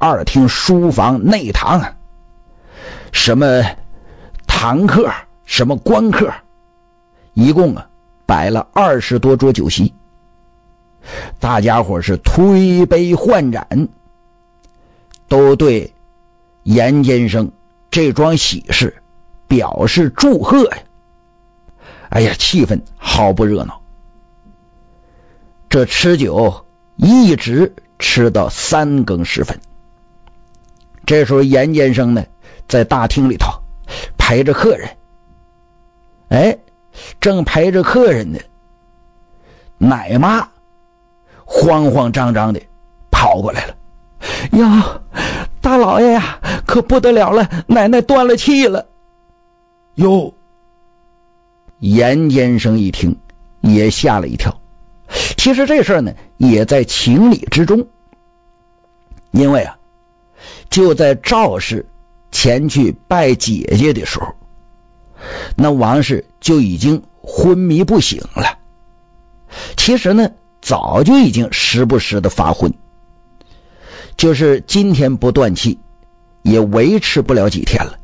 二厅、书房、内堂，什么堂客，什么官客，一共摆了20多桌酒席。大家伙是推杯换盏，都对严监生这桩喜事表示祝贺呀。哎呀，气氛好不热闹。这吃酒一直吃到3更时分。这时候严监生呢，在大厅里头陪着客人。正陪着客人呢，奶妈慌慌张张的跑过来了。呀，大老爷呀，可不得了了，奶奶断了气了。哟，严监生一听也吓了一跳。其实这事呢也在情理之中，因为就在赵氏前去拜姐姐的时候，那王氏就已经昏迷不醒了。其实呢早就已经时不时的发昏，就是今天不断气也维持不了几天了。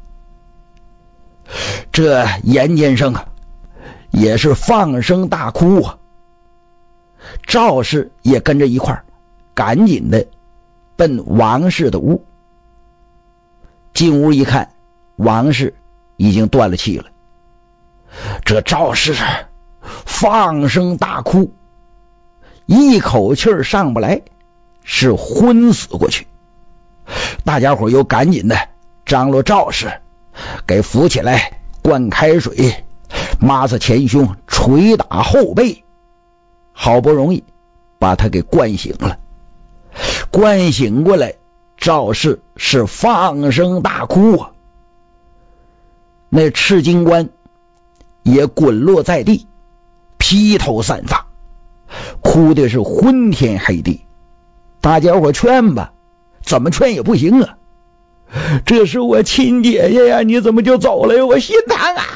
这严监生也是放声大哭啊。赵氏也跟着一块儿赶紧的奔王氏的屋。进屋一看，王氏已经断了气了。这赵氏放声大哭，一口气上不来，是昏死过去。大家伙又赶紧的张罗赵氏，给扶起来，灌开水，抹擦前胸，捶打后背，好不容易把他给灌醒了。灌醒过来，赵氏是放声大哭啊。那赤金冠也滚落在地，披头散发，哭的是昏天黑地。大家伙劝吧，怎么劝也不行啊。这是我亲姐姐呀，你怎么就走了呀？我心疼啊！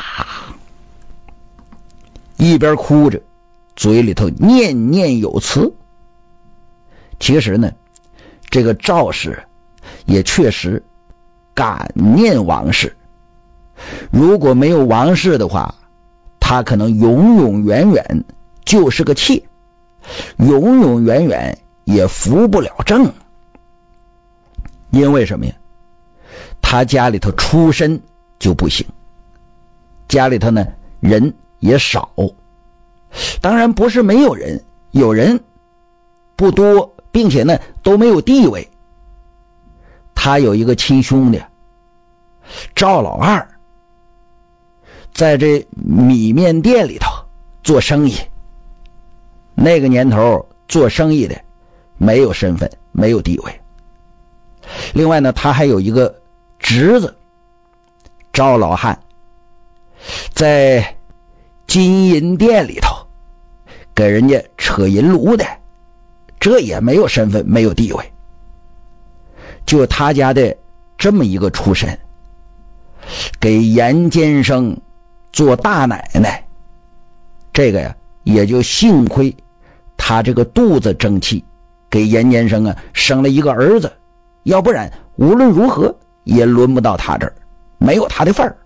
一边哭着，嘴里头念念有词。其实呢，这个赵氏也确实感念王氏。如果没有王氏的话，他可能永永远远就是个妾，永永远远也扶不了正。因为什么呀？他家里头出身就不行，家里头呢人也少。当然不是没有人，有人不多，并且呢都没有地位。他有一个亲兄弟赵老二，在这米面店里头做生意。那个年头做生意的没有身份，没有地位。另外呢，他还有一个侄子赵老汉，在金银店里头给人家扯银炉的，这也没有身份，没有地位。就他家的这么一个出身，给严监生做大奶奶，这个呀也就幸亏他这个肚子争气，给严监生生了一个儿子，要不然无论如何也轮不到他这儿，没有他的份儿。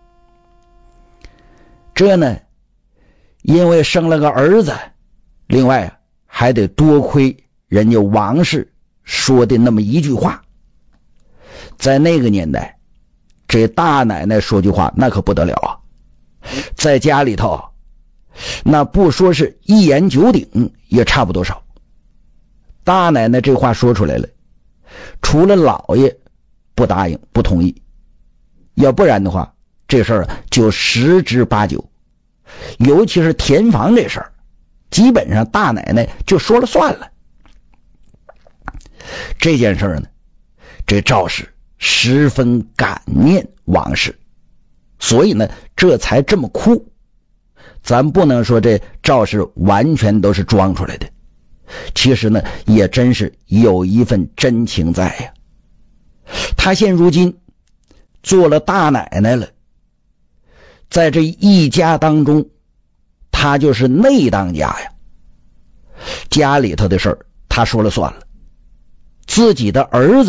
这呢因为生了个儿子，另外还得多亏人家王氏说的那么一句话。在那个年代，这大奶奶说句话那可不得了啊，在家里头那不说是一言九鼎也差不多少。大奶奶这话说出来了，除了老爷不答应不同意，要不然的话这事儿就十之八九。尤其是填房这事儿，基本上大奶奶就说了算了。这件事呢，这赵氏十分感念王氏，所以呢这才这么哭。咱不能说这赵氏完全都是装出来的，其实呢也真是有一份真情在呀。他现如今做了大奶奶了，在这一家当中他就是内当家呀，家里头的事儿他说了算了，自己的儿子